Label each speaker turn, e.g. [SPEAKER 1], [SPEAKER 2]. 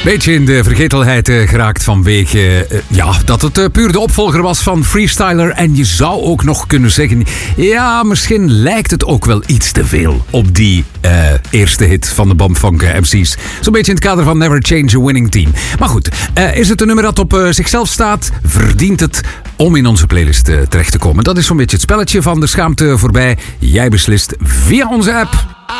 [SPEAKER 1] Beetje in de vergetelheid geraakt vanwege dat het puur de opvolger was van Freestyler. En je zou ook nog kunnen zeggen, ja, misschien lijkt het ook wel iets te veel op die eerste hit van de Bumpfunk MC's. Zo'n beetje in het kader van Never Change a Winning Team. Maar goed, is het een nummer dat op zichzelf staat? Verdient het om in onze playlist terecht te komen? Dat is zo'n beetje het spelletje van de schaamte voorbij. Jij beslist via onze app.